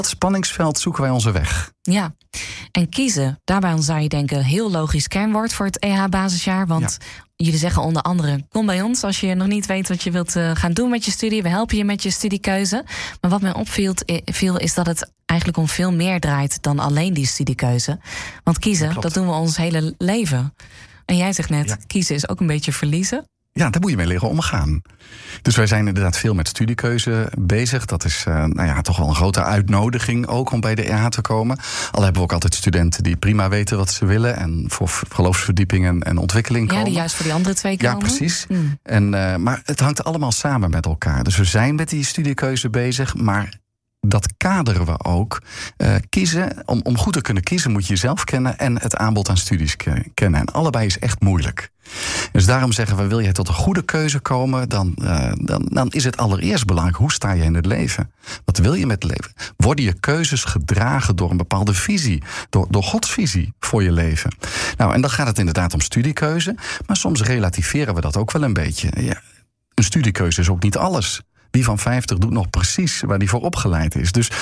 dat spanningsveld zoeken wij onze weg. Ja, en kiezen, daarbij zou je denken een heel logisch kernwoord voor het EH-basisjaar. Want jullie zeggen onder andere, kom bij ons als je nog niet weet wat je wilt gaan doen met je studie. We helpen je met je studiekeuze. Maar wat mij opviel is dat het eigenlijk om veel meer draait dan alleen die studiekeuze. Want kiezen, dat doen we ons hele leven. En jij zegt net, kiezen is ook een beetje verliezen. Ja, daar moet je mee leren omgaan. Dus wij zijn inderdaad veel met studiekeuze bezig. Dat is toch wel een grote uitnodiging ook om bij de EH te komen. Al hebben we ook altijd studenten die prima weten wat ze willen en voor geloofsverdieping en ontwikkeling komen. Ja, die juist voor die andere twee komen. Ja, precies. Maar het hangt allemaal samen met elkaar. Dus we zijn met die studiekeuze bezig, maar dat kaderen we ook. Kiezen, om goed te kunnen kiezen moet je jezelf kennen en het aanbod aan studies kennen. En allebei is echt moeilijk. Dus daarom zeggen we, wil je tot een goede keuze komen, dan is het allereerst belangrijk, hoe sta je in het leven? Wat wil je met het leven? Worden je keuzes gedragen door een bepaalde visie, door Gods visie voor je leven? Nou, en dan gaat het inderdaad om studiekeuze, maar soms relativeren we dat ook wel een beetje. Ja, een studiekeuze is ook niet alles. Wie van 50 doet nog precies waar die voor opgeleid is. Dus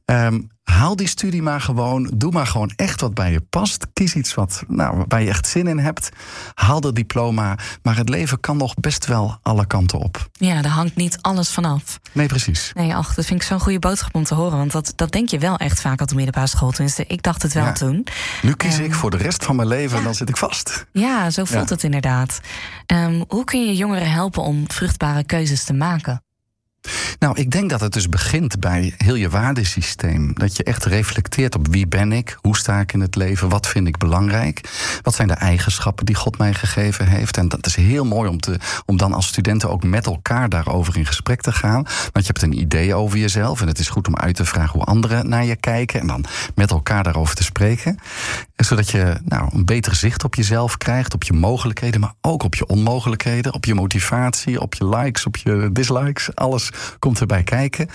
haal die studie maar gewoon. Doe maar gewoon echt wat bij je past. Kies iets waar je echt zin in hebt. Haal dat diploma. Maar het leven kan nog best wel alle kanten op. Ja, daar hangt niet alles vanaf. Nee, precies. Nee, dat vind ik zo'n goede boodschap om te horen. Want dat denk je wel echt vaak op de middelbare school. Tenminste, ik dacht het wel toen. Nu kies ik voor de rest van mijn leven en dan zit ik vast. Ja, zo voelt het inderdaad. Hoe kun je jongeren helpen om vruchtbare keuzes te maken? Nou, ik denk dat het dus begint bij heel je waardesysteem. Dat je echt reflecteert op wie ben ik, hoe sta ik in het leven, wat vind ik belangrijk, wat zijn de eigenschappen die God mij gegeven heeft. En dat is heel mooi om dan als studenten ook met elkaar daarover in gesprek te gaan. Want je hebt een idee over jezelf en het is goed om uit te vragen hoe anderen naar je kijken en dan met elkaar daarover te spreken. Zodat je een beter zicht op jezelf krijgt, op je mogelijkheden, maar ook op je onmogelijkheden, op je motivatie, op je likes, op je dislikes, alles komt erbij kijken.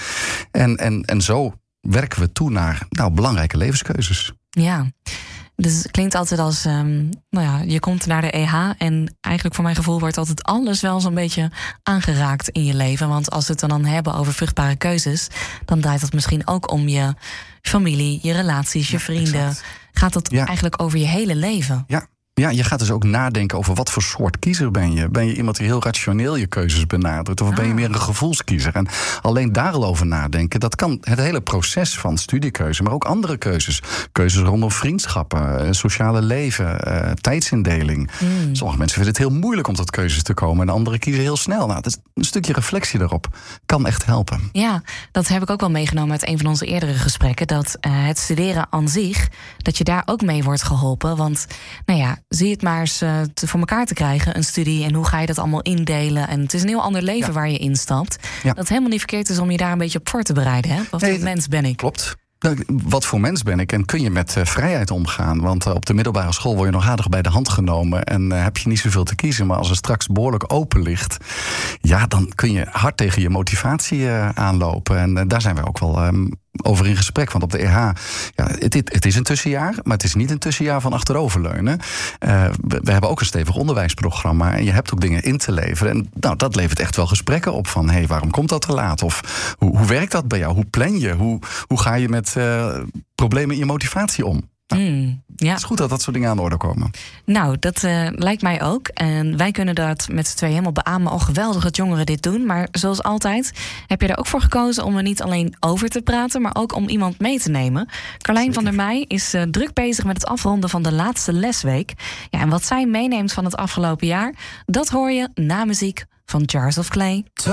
En zo werken we toe naar belangrijke levenskeuzes. Ja, dus het klinkt altijd als je komt naar de EH en eigenlijk voor mijn gevoel wordt altijd alles wel zo'n beetje aangeraakt in je leven. Want als we het dan hebben over vruchtbare keuzes, dan draait het misschien ook om je familie, je relaties, je vrienden. Exact. Gaat dat eigenlijk over je hele leven? Ja, je gaat dus ook nadenken over wat voor soort kiezer ben je. Ben je iemand die heel rationeel je keuzes benadrukt? Of ben je meer een gevoelskiezer? En alleen daar al over nadenken, dat kan het hele proces van studiekeuze, maar ook andere keuzes. Keuzes rondom vriendschappen, sociale leven, tijdsindeling. Sommige mensen vinden het heel moeilijk om tot keuzes te komen en anderen kiezen heel snel. Nou, dus een stukje reflectie daarop kan echt helpen. Ja, dat heb ik ook wel meegenomen uit een van onze eerdere gesprekken. Dat het studeren aan zich, dat je daar ook mee wordt geholpen. Want, zie het maar eens voor elkaar te krijgen, een studie. En hoe ga je dat allemaal indelen? En het is een heel ander leven waar je instapt. Ja. Dat helemaal niet verkeerd is om je daar een beetje op voor te bereiden. Hè? Wat voor mens ben ik? Klopt. Wat voor mens ben ik en kun je met vrijheid omgaan? Want op de middelbare school word je nog aardig bij de hand genomen en heb je niet zoveel te kiezen. Maar als het straks behoorlijk open ligt, dan kun je hard tegen je motivatie aanlopen. En daar zijn wij ook wel over in gesprek. Want op de EH, het is een tussenjaar, maar het is niet een tussenjaar van achteroverleunen. We hebben ook een stevig onderwijsprogramma en je hebt ook dingen in te leveren. En dat levert echt wel gesprekken op van, waarom komt dat te laat? Of hoe werkt dat bij jou? Hoe plan je? Hoe ga je met problemen in je motivatie om? Het is goed dat dat soort dingen aan de orde komen. Nou, dat lijkt mij ook. En wij kunnen dat met z'n twee helemaal beamen. Oh, geweldig dat jongeren dit doen. Maar zoals altijd heb je er ook voor gekozen om er niet alleen over te praten, maar ook om iemand mee te nemen. Carlijn van der Meij is druk bezig met het afronden van de laatste lesweek. Ja, en wat zij meeneemt van het afgelopen jaar, dat hoor je na muziek van Jars of Clay.